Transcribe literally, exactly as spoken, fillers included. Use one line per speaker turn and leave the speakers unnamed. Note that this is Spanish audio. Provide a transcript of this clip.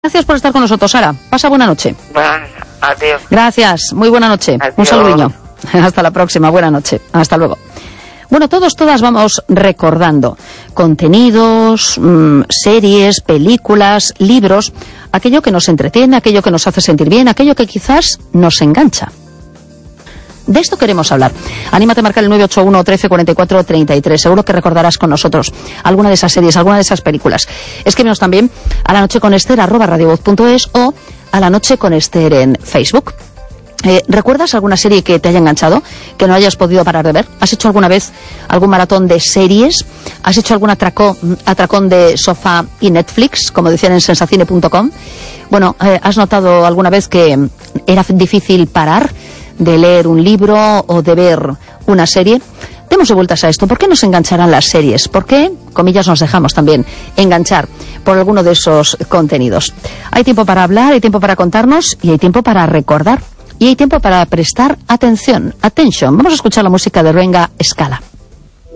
Gracias por estar con nosotros, Sara. Pasa buena noche.
Bueno, adiós.
Gracias, muy buena noche.
Adiós.
Un saludiño. Hasta la próxima, buena noche. Hasta luego. Bueno, todos, todas vamos recordando contenidos, mmm, series, películas, libros, aquello que nos entretiene, aquello que nos hace sentir bien, aquello que quizás nos engancha. De esto queremos hablar. Anímate a marcar el nueve ocho uno, trece, cuarenta y cuatro, treinta y tres. Seguro que recordarás con nosotros alguna de esas series, alguna de esas películas. Escríbenos también a la noche con Esther arroba radiovoz punto es o a la noche con Esther en Facebook. Eh, ¿Recuerdas alguna serie que te haya enganchado, que no hayas podido parar de ver? ¿Has hecho alguna vez algún maratón de series? ¿Has hecho algún atracón, atracón de sofá y Netflix, como decían en sensacine punto com? Bueno, eh, ¿has notado alguna vez que era difícil parar de leer un libro o de ver una serie? Demos vueltas a esto. ¿Por qué nos engancharán las series? ¿Por qué, comillas, nos dejamos también enganchar por alguno de esos contenidos? Hay tiempo para hablar, hay tiempo para contarnos y hay tiempo para recordar. Y hay tiempo para prestar atención. Attention. Vamos a escuchar la música de Renga Scala.